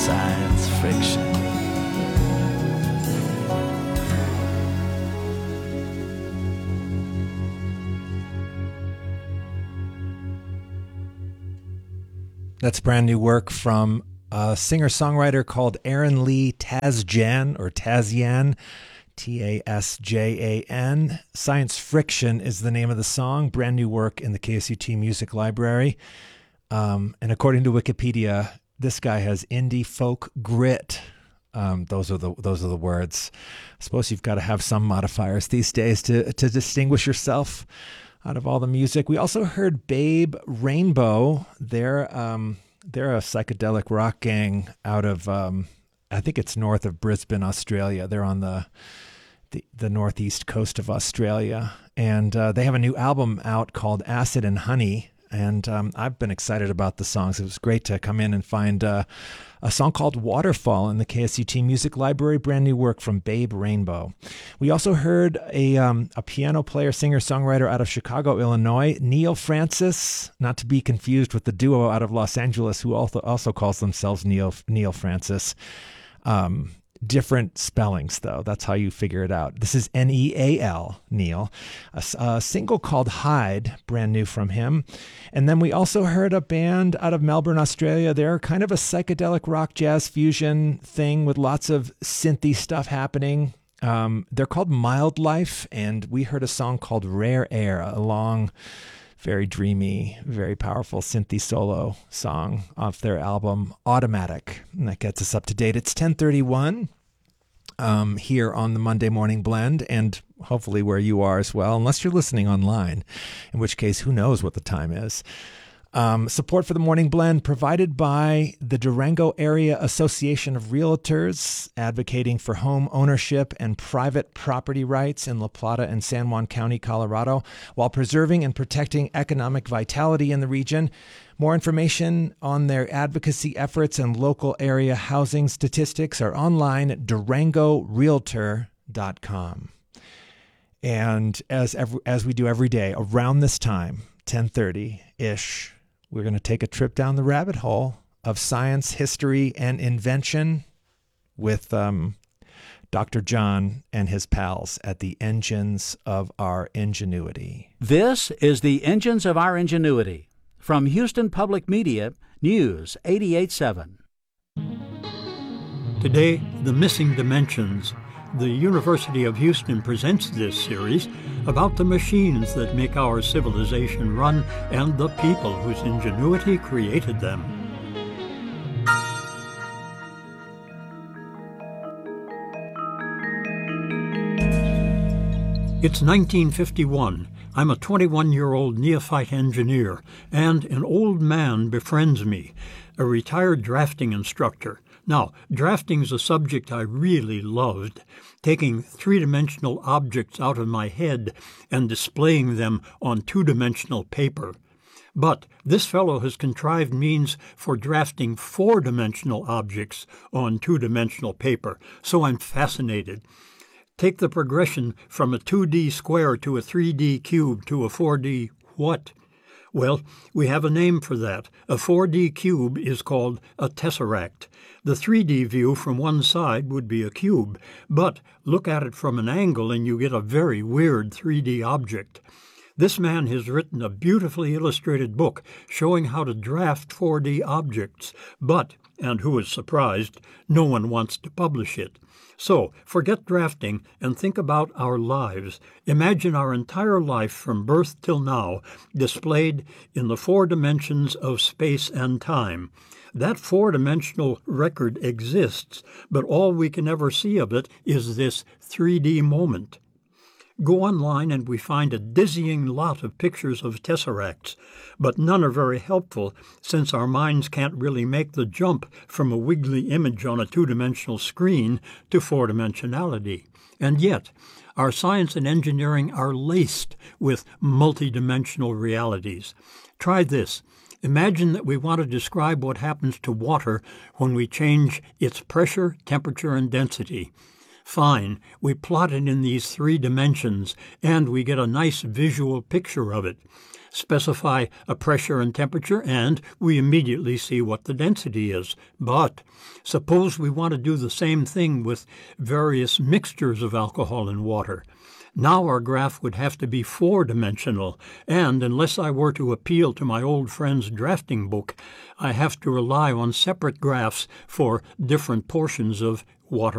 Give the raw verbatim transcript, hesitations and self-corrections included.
Science Friction. That's brand new work from a singer-songwriter called Aaron Lee Tasjan, or Tasjan, T A S J A N. Science Friction is the name of the song. Brand new work in the K S U T Music Library. Um, and according to Wikipedia, this guy has indie folk grit. Um, those are the those are the words. I suppose you've got to have some modifiers these days to to distinguish yourself out of all the music. We also heard Babe Rainbow. They're um, they're a psychedelic rock gang out of um, I think it's north of Brisbane, Australia. They're on the the, the northeast coast of Australia, and uh, they have a new album out called Acid and Honey. And um, I've been excited about the songs. It was great to come in and find uh, a song called Waterfall in the K S U T Music Library, brand new work from Babe Rainbow. We also heard a um, a piano player, singer, songwriter out of Chicago, Illinois, Neil Francis, not to be confused with the duo out of Los Angeles who also also calls themselves Neil Neil Francis. Um, Different spellings, though. That's how you figure it out. This is N E A L, Neil. A, a single called Hide, brand new from him. And then we also heard a band out of Melbourne, Australia. They're kind of a psychedelic rock jazz fusion thing with lots of synthy stuff happening. Um, they're called Mild Life, and we heard a song called Rare Air, a long, very dreamy, very powerful synthy solo song off their album Automatic. And that gets us up to date. It's ten thirty-one um, here on the Monday Morning Blend, and hopefully where you are as well, unless you're listening online, in which case, who knows what the time is. Um, support for the Morning Blend provided by the Durango Area Association of Realtors, advocating for home ownership and private property rights in La Plata and San Juan County, Colorado, while preserving and protecting economic vitality in the region. More information on their advocacy efforts and local area housing statistics are online at durango realtor dot com. And as every, as we do every day, around this time, ten thirty-ish, we're going to take a trip down the rabbit hole of science, history, and invention with um, Doctor John and his pals at the Engines of Our Ingenuity. This is the Engines of Our Ingenuity. From Houston Public Media, News eighty-eight seven. Today, The Missing Dimensions. The University of Houston presents this series about the machines that make our civilization run and the people whose ingenuity created them. It's nineteen fifty-one. I'm a twenty-one-year-old neophyte engineer, and an old man befriends me, a retired drafting instructor. Now, drafting's a subject I really loved, taking three-dimensional objects out of my head and displaying them on two-dimensional paper. But this fellow has contrived means for drafting four-dimensional objects on two-dimensional paper, so I'm fascinated. Take the progression from a two D square to a three D cube to a four D what? Well, we have a name for that. A four D cube is called a tesseract. The three D view from one side would be a cube, but look at it from an angle and you get a very weird three D object. This man has written a beautifully illustrated book showing how to draft four D objects, but, and who is surprised, no one wants to publish it. So, forget drafting and think about our lives. Imagine our entire life from birth till now displayed in the four dimensions of space and time. That four-dimensional record exists, but all we can ever see of it is this three D moment. Go online and we find a dizzying lot of pictures of tesseracts, but none are very helpful since our minds can't really make the jump from a wiggly image on a two-dimensional screen to four-dimensionality. And yet, our science and engineering are laced with multidimensional realities. Try this. Imagine that we want to describe what happens to water when we change its pressure, temperature, and density. Fine, we plot it in these three dimensions, and we get a nice visual picture of it. Specify a pressure and temperature, and we immediately see what the density is. But suppose we want to do the same thing with various mixtures of alcohol and water. Now our graph would have to be four-dimensional, and unless I were to appeal to my old friend's drafting book, I have to rely on separate graphs for different portions of water